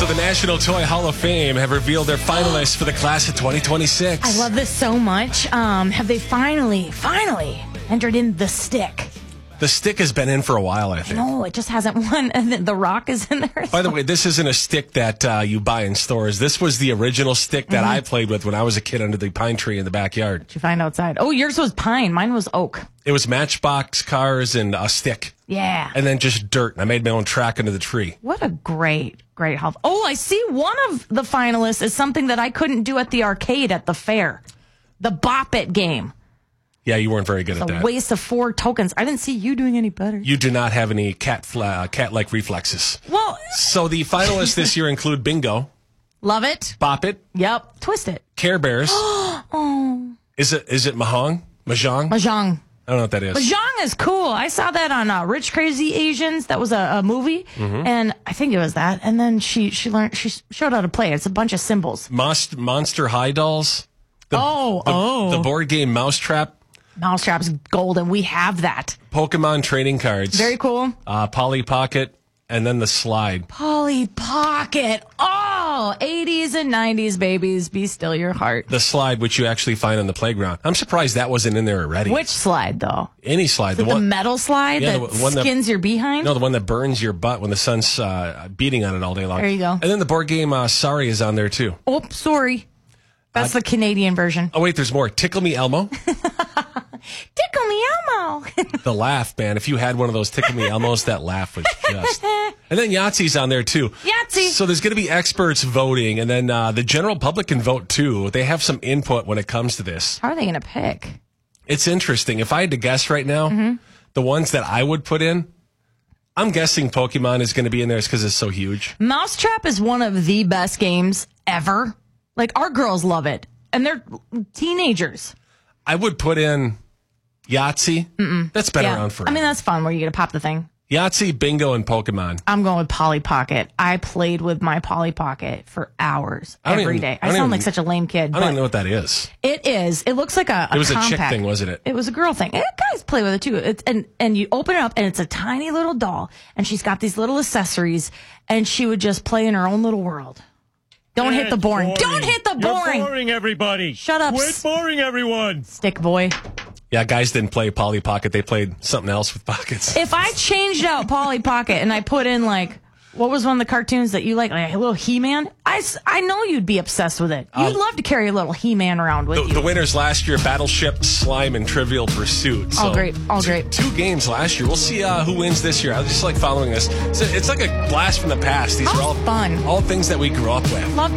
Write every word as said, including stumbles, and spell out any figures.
So the National Toy Hall of Fame have revealed their finalists for the class of twenty twenty-six. I love this so much. Um, have they finally, finally entered in the stick? The stick has been in for a while, I think. No, it just hasn't won. And then the Rock is in there. By the way, this isn't a stick that uh, you buy in stores. This was the original stick that Mm-hmm. I played with when I was a kid under the pine tree in the backyard. Did you find outside? Oh, yours was pine. Mine was oak. It was Matchbox cars and a stick. Yeah. And then just dirt. And I made my own track under the tree. What a great, great health. Oh, I see one of the finalists is something that I couldn't do at the arcade at the fair. The Bop It game. Yeah, you weren't very good It's at a that. waste of four tokens. I didn't see you doing any better. You do not have any cat fla- cat-like reflexes. Well, So the finalists this year include Bingo, love it. Bop It, Yep. Twist it. Care Bears. Oh. Is it is it Mahong? Mahjong? Mahjong. I don't know what that is. Mahjong is cool. I saw that on uh, Rich Crazy Asians. That was a, a movie, Mm-hmm. and I think it was that. And then she she learned she showed how to play it. It's a bunch of symbols. Most, Monster High Dolls. The, Oh, the, oh. The board game Mousetrap. Mousetrap's golden. We have that. Pokemon trading cards. Very cool. Uh, Polly Pocket. And then the slide. Polly Pocket. Oh, eighties and nineties babies. Be still your heart. The slide, which you actually find on the playground. I'm surprised that wasn't in there already. Which slide though? Any slide. The, the metal slide Yeah, that the one that- skins your behind? No, the one that burns your butt when the sun's uh, beating on it all day long. There you go. And then the board game uh, Sorry is on there too. Oh, sorry. That's the Canadian version. Oh, wait, there's more. Tickle Me Elmo. Tickle me Elmo. The laugh, man. If you had one of those Tickle Me Elmos, that laugh was just... And then Yahtzee's on there, too. Yahtzee. So there's going to be experts voting, and then uh, the general public can vote, too. They have some input when it comes to this. How are they going to pick? It's interesting. If I had to guess right now, Mm-hmm. the ones that I would put in, I'm guessing Pokemon is going to be in there because it's so huge. Mousetrap is one of the best games ever. Like, our girls love it. And they're teenagers. I would put in Yahtzee. Mm-mm. That's been Yeah. around forever. I mean, that's fun where you get to pop the thing. Yahtzee, Bingo, and Pokemon. I'm going with Polly Pocket. I played with my Polly Pocket for hours I don't every even- day. I I, don't sound even- like such a lame kid. I don't but even know what that is. It is. It looks like a, a It was a chick compact. thing, wasn't it? It was a girl thing. And guys play with it too. It's, and and you open it up and it's a tiny little doll, and she's got these little accessories, and she would just play in her own little world. Don't hit the boring. Don't hit the boring. You're boring, everybody. Shut up, Quit s- boring, everyone. stick boy. Yeah, guys didn't play Polly Pocket. They played something else with pockets. If I changed out Polly Pocket and I put in like, what was one of the cartoons that you like, like a little He-Man? I, s- I know you'd be obsessed with it. You'd love to carry a little He-Man around with The, you. the winners last year, Battleship, Slime, and Trivial Pursuit. All great, all two, great. Two games last year. We'll see uh, who wins this year. I just like following this. It's, it's like a blast from the past. These How are all fun. all things that we grew up with. Love